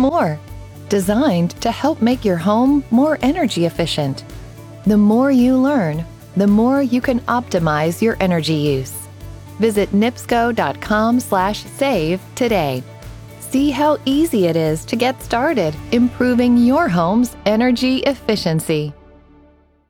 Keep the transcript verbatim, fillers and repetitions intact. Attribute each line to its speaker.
Speaker 1: more. Designed to help make your home more energy efficient. The more you learn, the more you can optimize your energy use. Visit nipsco dot com slash save today. See how easy it is to get started improving your home's energy efficiency.